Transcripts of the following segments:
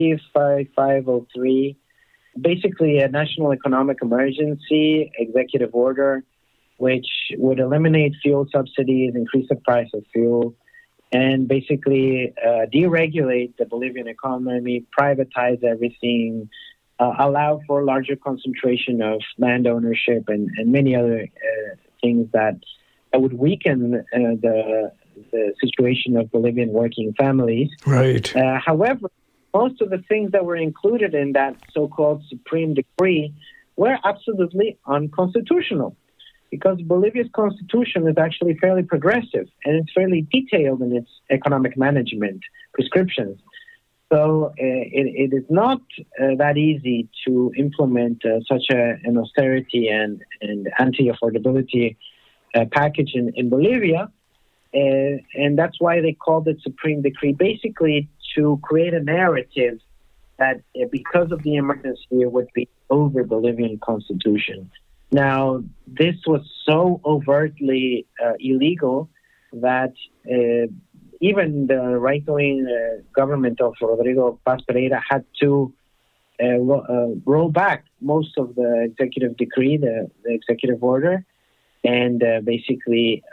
5503, basically a national economic emergency executive order, which would eliminate fuel subsidies, increase the price of fuel, and basically deregulate the Bolivian economy, privatize everything, allow for larger concentration of land ownership and many other things that would weaken the situation of Bolivian working families. Right. However, most of the things that were included in that so-called Supreme Decree were absolutely unconstitutional, because Bolivia's constitution is actually fairly progressive and it's fairly detailed in its economic management prescriptions. So it is not that easy to implement such an austerity and anti-affordability package in Bolivia. And that's why they called it Supreme Decree, basically to create a narrative that because of the emergency, it would be over Bolivian constitution. Now, this was so overtly illegal that even the right-wing government of Rodrigo Paz Pereira had to roll back most of the executive decree, the executive order, and basically,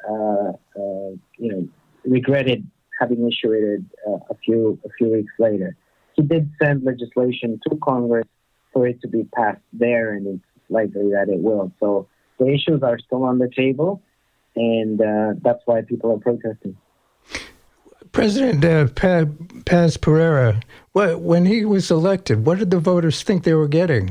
regretted having issued it a few weeks later. He did send legislation to Congress for it to be passed there, and it's likely that it will. So the issues are still on the table, and that's why people are protesting. President Paz Pereira, when he was elected, what did the voters think they were getting?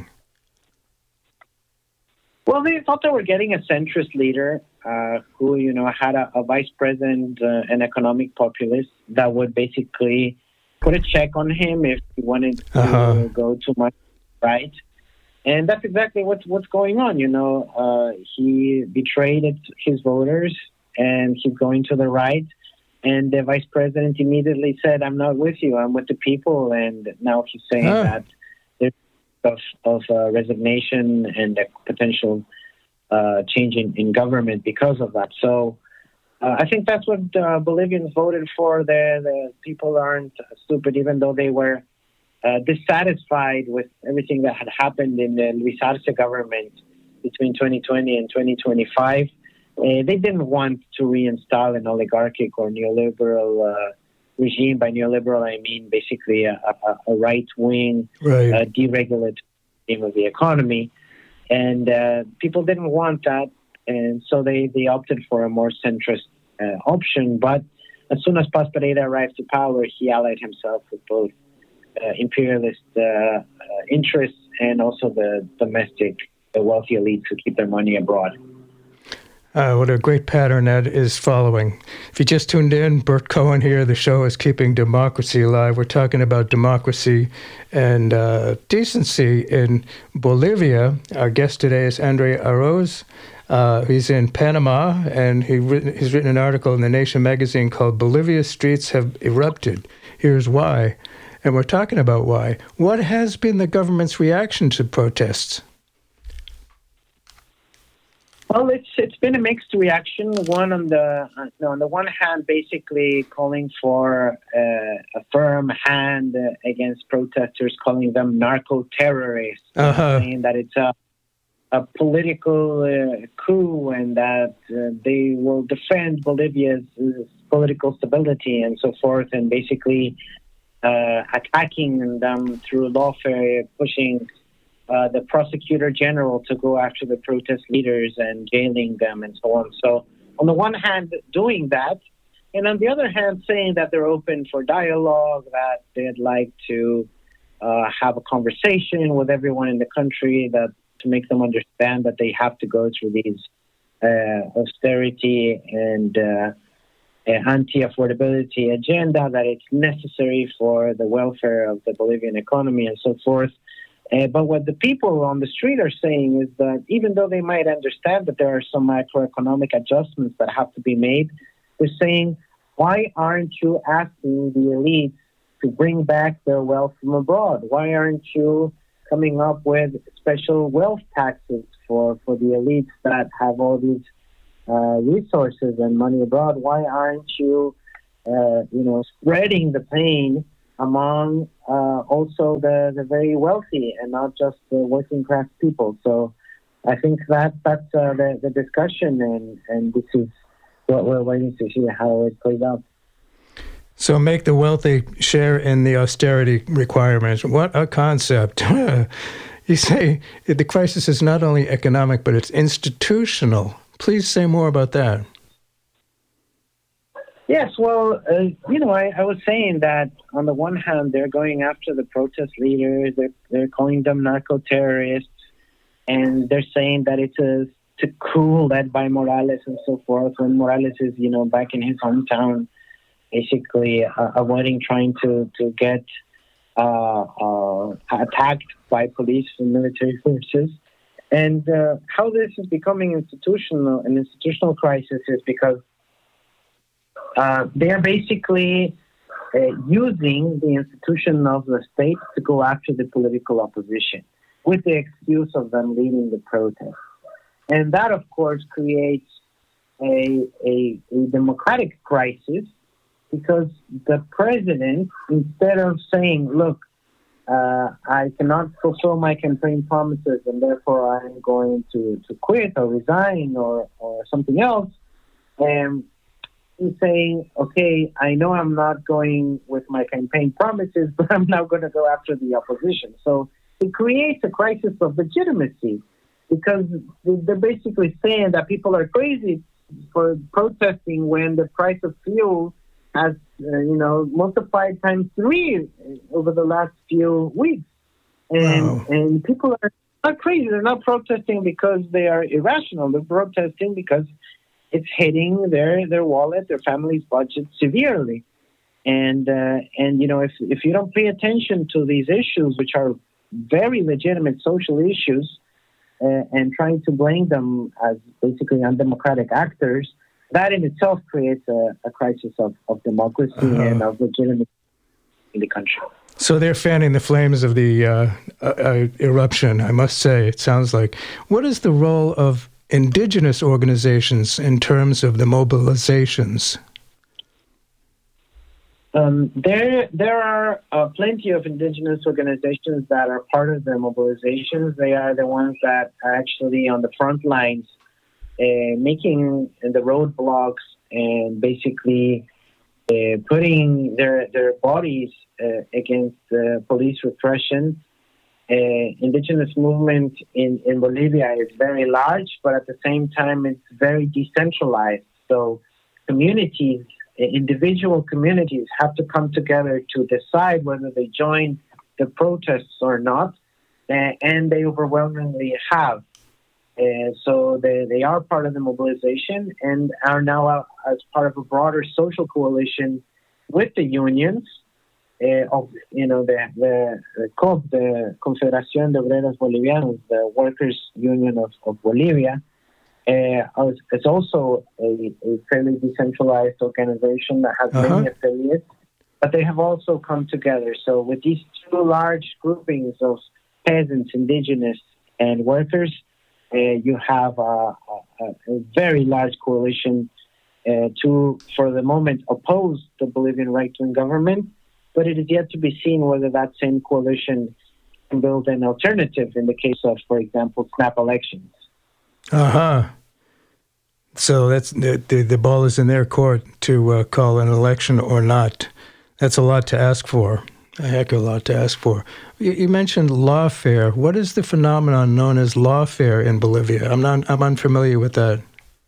Well, they thought they were getting a centrist leader who, had a vice president, an economic populist that would basically put a check on him if he wanted to go too much right. And that's exactly what's going on. He betrayed his voters, and he's going to the right. And the vice president immediately said, "I'm not with you. I'm with the people." And now he's saying that there's of resignation and a potential change in government because of that. So I think that's what Bolivians voted for. The people aren't stupid, even though they were dissatisfied with everything that had happened in the Luis Arce government between 2020 and 2025. They didn't want to reinstall an oligarchic or neoliberal regime. By neoliberal, I mean basically a right-wing, deregulated regime of the economy. And people didn't want that, and so they opted for a more centrist option. But as soon as Paz Pereira arrived to power, he allied himself with both imperialist interests and also the domestic, the wealthy elites who keep their money abroad. What a great pattern that is following. If you just tuned in, Bert Cohen here. The show is Keeping Democracy Alive. We're talking about democracy and decency in Bolivia. Our guest today is Andre Arauz. He's in Panama, and he's written an article in The Nation magazine called "Bolivia's Streets Have Erupted. Here's Why." And we're talking about why. What has been the government's reaction to protests? Well, it's been a mixed reaction. One on the one hand, basically calling for a firm hand against protesters, calling them narco-terrorists, saying that it's a political coup and that they will defend Bolivia's political stability and so forth, and basically attacking them through lawfare, pushing the prosecutor general to go after the protest leaders and jailing them and so on. So on the one hand, doing that, and on the other hand, saying that they're open for dialogue, that they'd like to have a conversation with everyone in the country, that to make them understand that they have to go through these austerity and anti-affordability agenda, that it's necessary for the welfare of the Bolivian economy and so forth. But what the people on the street are saying is that even though they might understand that there are some macroeconomic adjustments that have to be made, they're saying, why aren't you asking the elites to bring back their wealth from abroad? Why aren't you coming up with special wealth taxes for the elites that have all these resources and money abroad? Why aren't you, spreading the pain among also the very wealthy and not just the working class people. So I think that's the discussion, and this is what we're waiting to see how it plays out. So make the wealthy share in the austerity requirements. What a concept. You say the crisis is not only economic, but it's institutional. Please say more about that. Yes, well, I was saying that on the one hand, they're going after the protest leaders. They're calling them narco-terrorists, and they're saying that it's a coup led by Morales and so forth, when Morales is, back in his hometown, basically avoiding trying to get attacked by police and military forces. And how this is becoming an institutional crisis is because they are basically using the institution of the state to go after the political opposition with the excuse of them leading the protest. And that, of course, creates a democratic crisis, because the president, instead of saying, look, I cannot fulfill my campaign promises and therefore I'm going to quit or resign or something else, he's saying, okay, I know I'm not going with my campaign promises, but I'm now going to go after the opposition. So it creates a crisis of legitimacy, because they're basically saying that people are crazy for protesting when the price of fuel has, multiplied times 3 over the last few weeks. And people are not crazy. They're not protesting because they are irrational. They're protesting because it's hitting their wallet, their family's budget severely. And if you don't pay attention to these issues, which are very legitimate social issues, and trying to blame them as basically undemocratic actors, that in itself creates a crisis of democracy and of legitimacy in the country. So they're fanning the flames of the eruption, I must say, it sounds like. What is the role of indigenous organizations in terms of the mobilizations? There are plenty of indigenous organizations that are part of the mobilizations. They are the ones that are actually on the front lines, making the roadblocks and basically putting their bodies against police repression. Indigenous movement in Bolivia is very large, but at the same time, it's very decentralized. So communities, individual communities, have to come together to decide whether they join the protests or not, and they overwhelmingly have. So they are part of the mobilization and are now as part of a broader social coalition with the unions of the COB, the Confederación de Obreros Bolivianos, the Workers' Union of Bolivia. It's also a fairly decentralized organization that has many affiliates, but they have also come together. So with these two large groupings of peasants, indigenous, and workers, you have a very large coalition to, for the moment, oppose the Bolivian right-wing government, but it is yet to be seen whether that same coalition can build an alternative in the case of, for example, snap elections. So that's the ball is in their court to call an election or not. That's a lot to ask for. A heck of a lot to ask for. You mentioned lawfare. What is the phenomenon known as lawfare in Bolivia? I'm unfamiliar with that.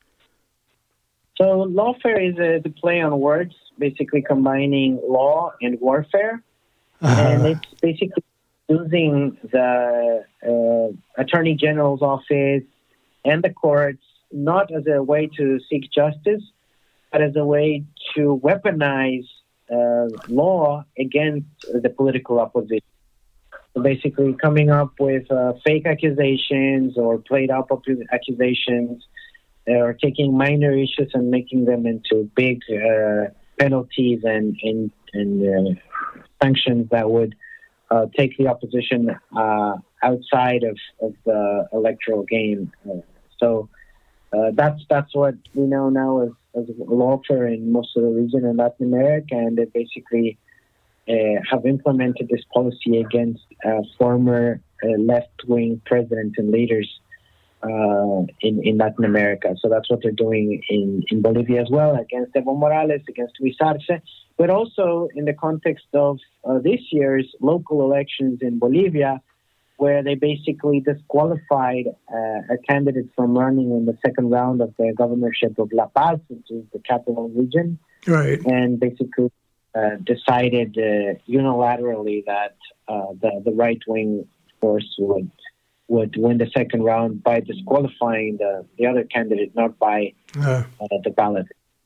So lawfare is the play on words, basically combining law and warfare. And it's basically using the Attorney General's office and the courts not as a way to seek justice, but as a way to weaponize law against the political opposition. So basically coming up with fake accusations or played up accusations, or taking minor issues and making them into big penalties and sanctions that would take the opposition outside of the electoral game. So that's what we know now as lawfare in most of the region in Latin America, and it basically have implemented this policy against former left-wing presidents and leaders in Latin America. So that's what they're doing in Bolivia as well, against Evo Morales, against Luis Arce, but also in the context of this year's local elections in Bolivia, where they basically disqualified a candidate from running in the second round of the governorship of La Paz, which is the capital region, right? And basically decided unilaterally that the right-wing force would win the second round by disqualifying the other candidate, not by the ballot.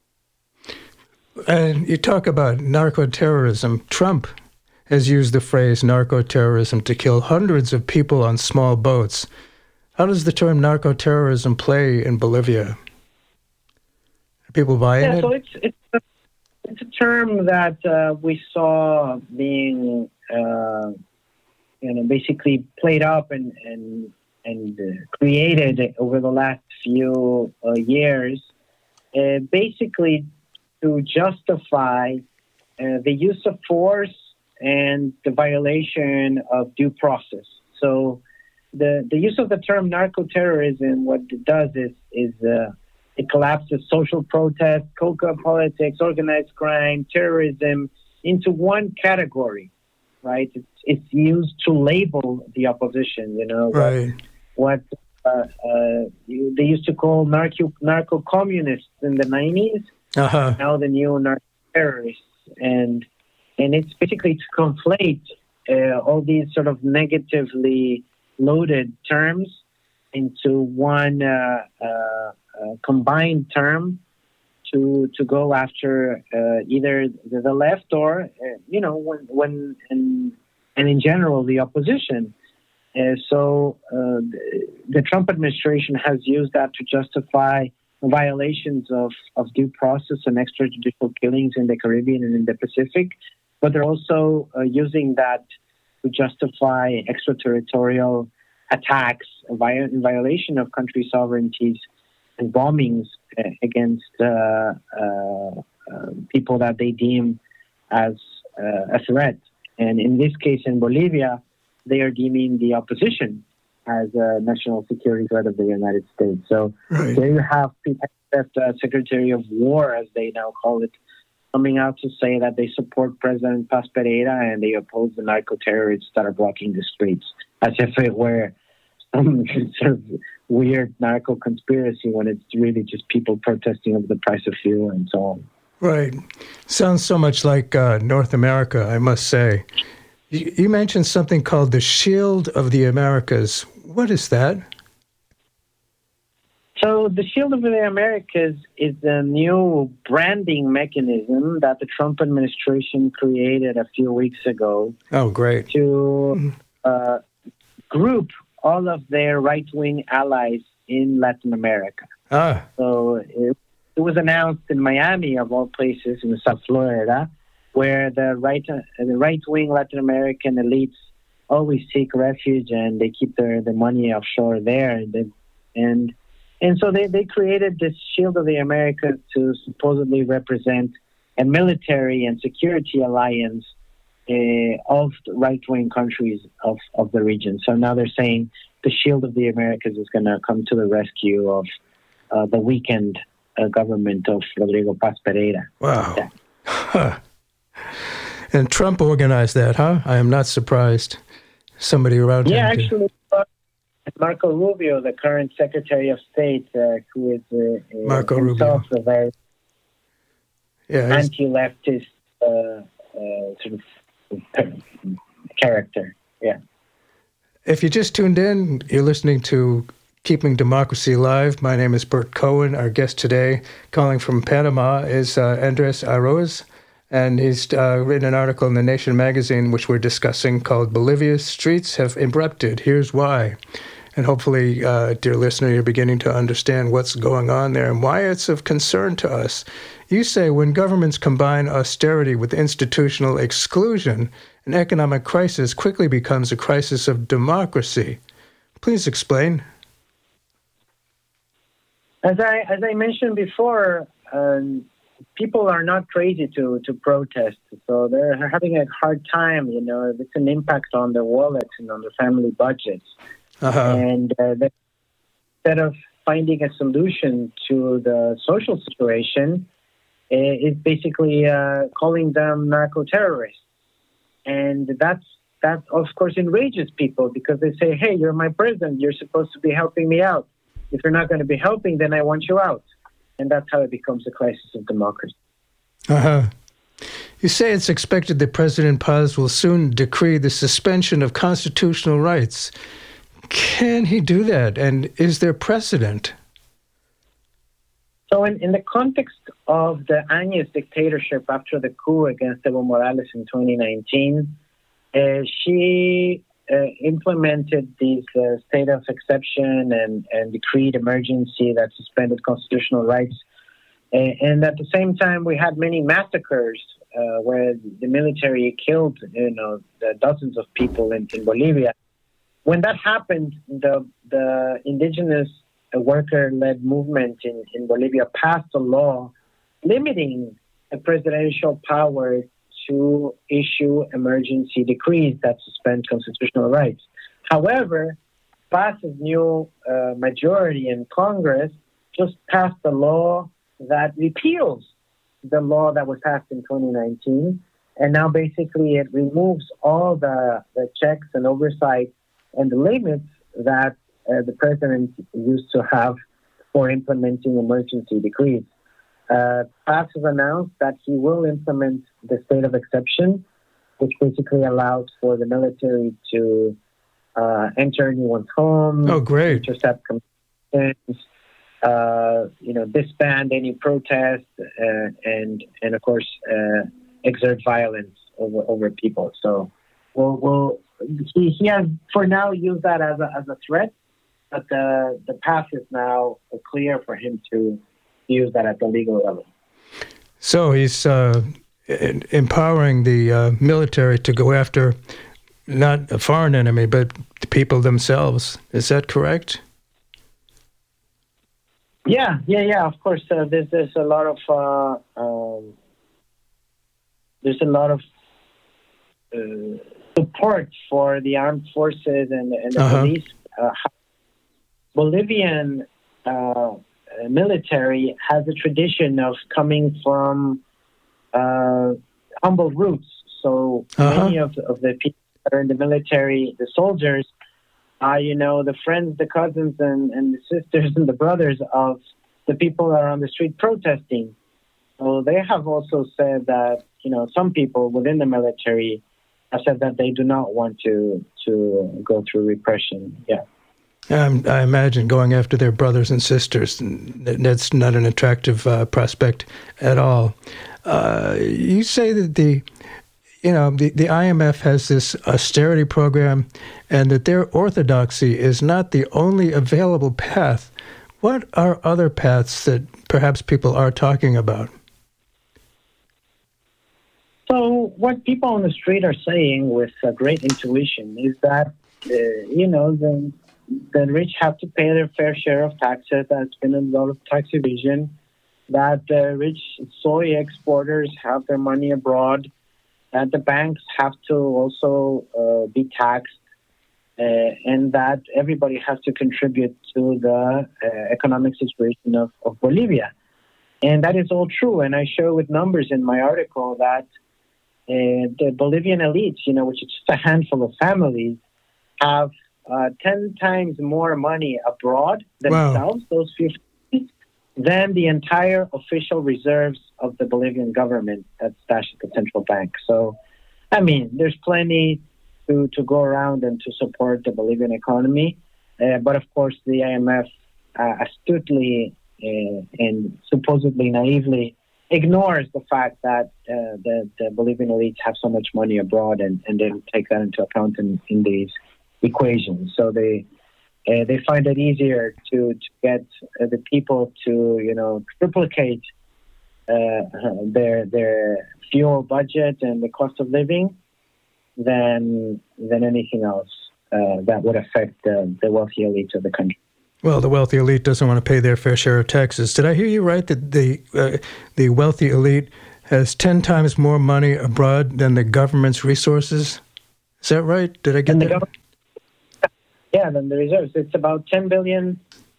And you talk about narco-terrorism. Trump has used the phrase narco-terrorism to kill hundreds of people on small boats. How does the term narco-terrorism play in Bolivia? Are people buying it? So it's a term that we saw being basically played up and created over the last few years, basically to justify the use of force and the violation of due process. So the use of the term narco-terrorism, what it does is it collapses social protest, coca politics, organized crime, terrorism into one category, right? It's used to label the opposition, right. what they used to call narco-communists in the 90s, now the new narco-terrorists. And it's basically to conflate all these sort of negatively loaded terms into one combined term to go after either the left or, and in general, the opposition. So the Trump administration has used that to justify violations of due process and extrajudicial killings in the Caribbean and in the Pacific. But they're also using that to justify extraterritorial attacks in violation of country sovereignties and bombings against people that they deem as a threat. And in this case, in Bolivia, they are deeming the opposition as a national security threat of the United States. So there you have the Secretary of War, as they now call it, coming out to say that they support President Paz Pereira and they oppose the narco-terrorists that are blocking the streets, as if it were some sort of weird narco-conspiracy when it's really just people protesting over the price of fuel and so on. Right. Sounds so much like North America, I must say. You mentioned something called the Shield of the Americas. What is that? So the Shield of the Americas is a new branding mechanism that the Trump administration created a few weeks ago. Oh, great. To group all of their right-wing allies in Latin America. So it was announced in Miami, of all places, in South Florida, where the right-wing Latin American elites always seek refuge and they keep their money offshore there. And so they created this Shield of the Americas to supposedly represent a military and security alliance of the right-wing countries of the region. So now they're saying the Shield of the Americas is going to come to the rescue of the weakened government of Rodrigo Paz Pereira. Wow. Yeah. Huh. And Trump organized that, huh? I am not surprised. Somebody around him. Yeah, actually, Marco Rubio, the current Secretary of State, who is himself a very anti-leftist sort of character. Yeah. If you just tuned in, you're listening to Keeping Democracy Alive. My name is Bert Cohen. Our guest today, calling from Panama, is Andres Arauz. And he's written an article in The Nation magazine, which we're discussing, called Bolivia's Streets Have Erupted. Here's why. And hopefully, dear listener, you're beginning to understand what's going on there and why it's of concern to us. You say when governments combine austerity with institutional exclusion, an economic crisis quickly becomes a crisis of democracy. Please explain. As I mentioned before, people are not crazy to protest, so they're having a hard time. It's an impact on their wallets and on their family budgets. And instead of finding a solution to the social situation, is basically calling them narco-terrorists. And that of course enrages people, because they say, hey, you're my president, you're supposed to be helping me out. If you're not going to be helping, then I want you out. And that's how it becomes a crisis of democracy. You say it's expected that President Paz will soon decree the suspension of constitutional rights. Can he do that? And is there precedent? So in the context of the Áñez dictatorship after the coup against Evo Morales in 2019, she implemented these state of exception and decreed emergency that suspended constitutional rights. And at the same time, we had many massacres where the military killed, the dozens of people in Bolivia. When that happened, the indigenous worker-led movement in Bolivia passed a law limiting the presidential power to issue emergency decrees that suspend constitutional rights. However, Paz's new majority in Congress just passed a law that repeals the law that was passed in 2019, and now basically it removes all the checks and oversight and the limits that the president used to have for implementing emergency decrees. Paz has announced that he will implement the state of exception, which basically allows for the military to enter anyone's home, intercept communications, disband any protest, and of course exert violence over people. So, he has for now used that as a threat, but the path is now clear for him to use that at the legal level. So he's empowering the military to go after not a foreign enemy, but the people themselves. Is that correct? Yeah. Of course, there's a lot of support for the armed forces and the police. Bolivian military has a tradition of coming from humble roots. So many of the people that are in the military, the soldiers, are the friends, the cousins, and the sisters and the brothers of the people that are on the street protesting. So they have also said that some people within the military have said that they do not want to go through repression. Yeah. I imagine going after their brothers and sisters, that's not an attractive prospect at all. You say that the IMF has this austerity program and that their orthodoxy is not the only available path. What are other paths that perhaps people are talking about? So what people on the street are saying with great intuition is that, the rich have to pay their fair share of taxes. There's been a lot of tax evasion. That the rich soy exporters have their money abroad. That the banks have to also be taxed. And that everybody has to contribute to the economic situation of Bolivia. And that is all true. And I show with numbers in my article that the Bolivian elites, which is just a handful of families, have 10 times more money abroad themselves, those few families, than the entire official reserves of the Bolivian government that's stashed at the central bank. So, there's plenty to go around and to support the Bolivian economy. But of course, the IMF astutely and supposedly naively ignores the fact that the Bolivian elites have so much money abroad, and they don't take that into account in these equations. So they find it easier to get the people to triplicate their fuel budget and the cost of living than anything else that would affect the wealthy elites of the country. Well, the wealthy elite doesn't want to pay their fair share of taxes. Did I hear you right that the wealthy elite has 10 times more money abroad than the government's resources? Is that right? Did I get that? Yeah, than the reserves. It's about $10 billion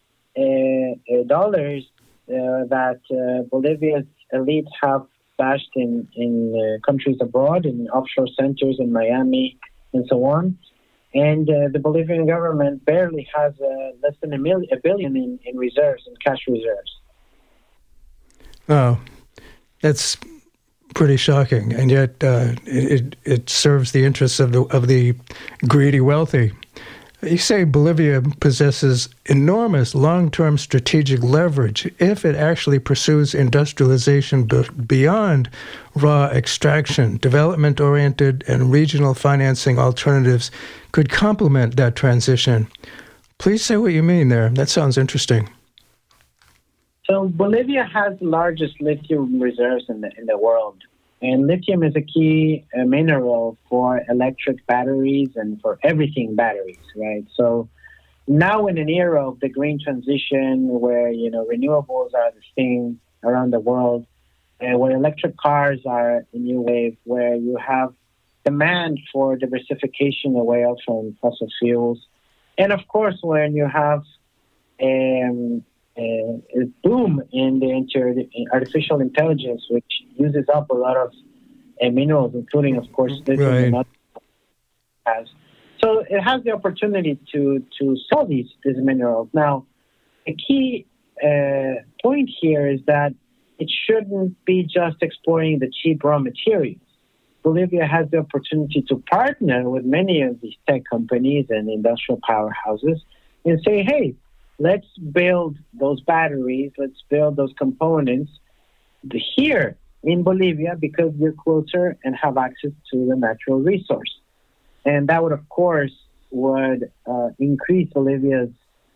that Bolivia's elite have stashed in countries abroad, in offshore centers in Miami and so on. And the Bolivian government barely has less than $1 billion in reserves, in cash reserves. Oh, that's pretty shocking, and yet it serves the interests of the greedy wealthy. You say Bolivia possesses enormous long-term strategic leverage if it actually pursues industrialization beyond raw extraction. Development-oriented and regional financing alternatives could complement that transition. Please say what you mean there. That sounds interesting. So Bolivia has the largest lithium reserves in the world. And lithium is a key mineral for electric batteries and for everything batteries, right? So now in an era of the green transition where, renewables are the thing around the world, where electric cars are a new wave, where you have demand for diversification away from fossil fuels. And of course, when you have a boom in the artificial intelligence, which uses up a lot of minerals, including, of course, lithium. Right. So it has the opportunity to sell these minerals. Now, the key point here is that it shouldn't be just exploring the cheap raw materials. Bolivia has the opportunity to partner with many of these tech companies and industrial powerhouses and say, hey, let's build those batteries, let's build those components here in Bolivia because we're closer and have access to the natural resource. And that would, of course, increase Bolivia's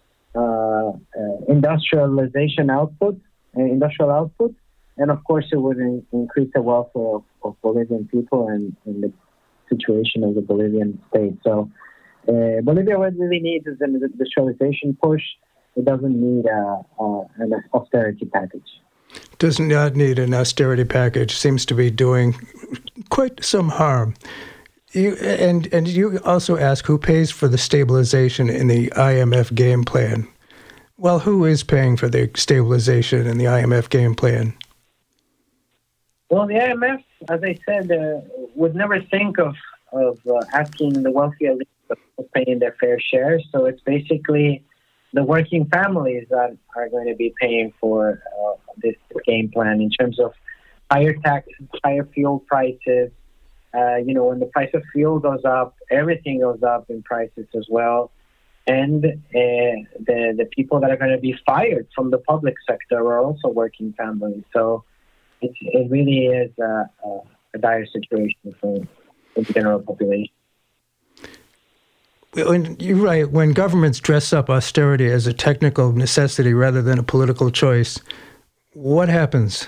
industrial output, and of course it would increase the welfare of Bolivian people and the situation of the Bolivian state. So Bolivia what it really needs is an industrialization push. It doesn't need an austerity package. Does not need an austerity package. Seems to be doing quite some harm. You also ask who pays for the stabilization in the IMF game plan. Well, who is paying for the stabilization in the IMF game plan? Well, the IMF, as I said, would never think of asking the wealthy elite to pay in their fair share. So it's basically the working families that are going to be paying for this game plan in terms of higher taxes, higher fuel prices. When the price of fuel goes up, everything goes up in prices as well. And the people that are going to be fired from the public sector are also working families. So it really is a dire situation for the general population. You're right. When governments dress up austerity as a technical necessity rather than a political choice, what happens?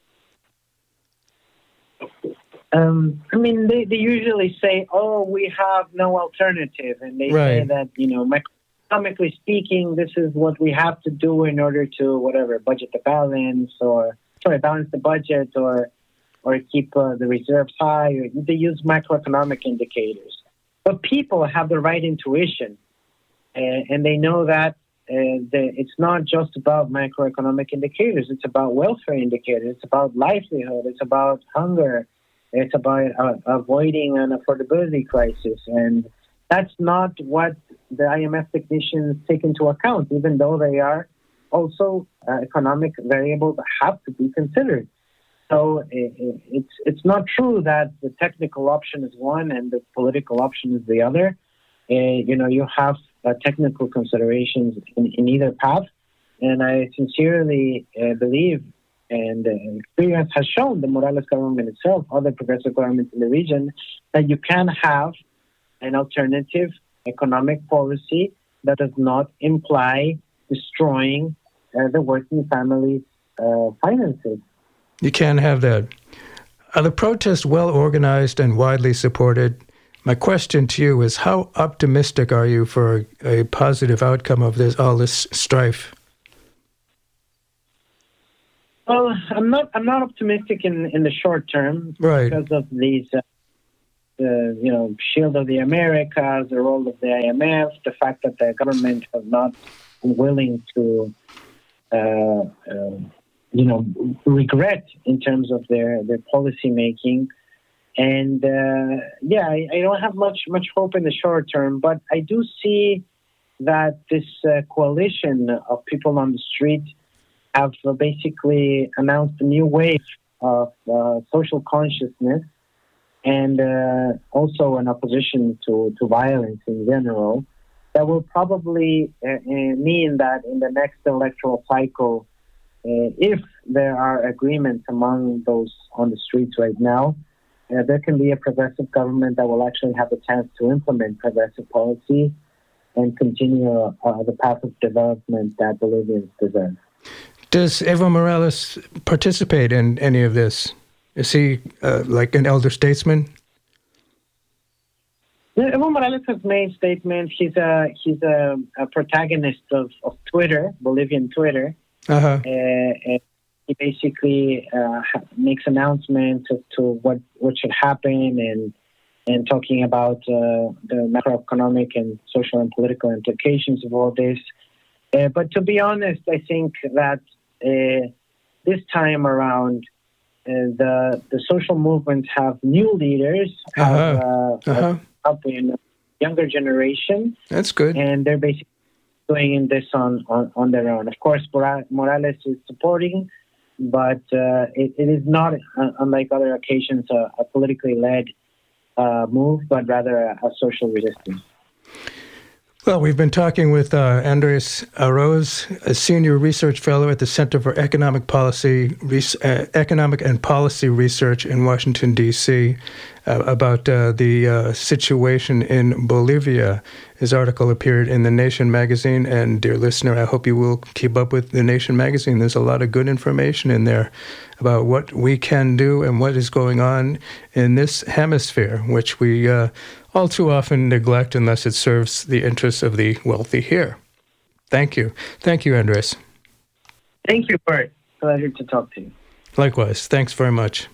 They usually say, we have no alternative. And they say that, economically speaking, this is what we have to do in order to, balance the budget or keep the reserves high. Or they use macroeconomic indicators. But people have the right intuition, and they know that it's not just about macroeconomic indicators. It's about welfare indicators. It's about livelihood. It's about hunger. It's about avoiding an affordability crisis. And that's not what the IMF technicians take into account, even though they are also economic variables that have to be considered. So it's not true that the technical option is one and the political option is the other. You have technical considerations in either path. And I sincerely believe, and experience has shown, the Morales government itself, other progressive governments in the region, that you can have an alternative economic policy that does not imply destroying the working family's finances. You can't have that. Are the protests well organized and widely supported? My question to you is, how optimistic are you for a positive outcome of all this strife? Well, I'm not optimistic in the short term, right, because of these, Shield of the Americas, the role of the IMF, the fact that the government has not been willing to, regret in terms of their policy making. And I don't have much hope in the short term, but I do see that this coalition of people on the street have basically announced a new wave of social consciousness, and also an opposition to violence in general, that will probably mean that in the next electoral cycle, if there are agreements among those on the streets right now, there can be a progressive government that will actually have a chance to implement progressive policy and continue the path of development that Bolivians deserve. Does Evo Morales participate in any of this? Is he like an elder statesman? Yeah, Evo Morales has made statements. He's a protagonist of Twitter, Bolivian Twitter. Uh-huh. And he basically makes announcements as to what should happen, and talking about the macroeconomic and social and political implications of all this. But to be honest, I think that this time around, the social movements have new leaders, up in a younger generation. That's good. And they're basically doing this on their own. Of course, Morales is supporting, but it is not, unlike other occasions, a politically led move, but rather a social resistance. Well, we've been talking with Andres Arauz, a senior research fellow at the Center for Economic and Policy Research in Washington, D.C., about the situation in Bolivia. His article appeared in The Nation magazine, and dear listener, I hope you will keep up with The Nation magazine. There's a lot of good information in there about what we can do and what is going on in this hemisphere, which we all too often neglect unless it serves the interests of the wealthy here. Thank you. Thank you, Andres. Thank you, Bert. Pleasure to talk to you. Likewise. Thanks very much.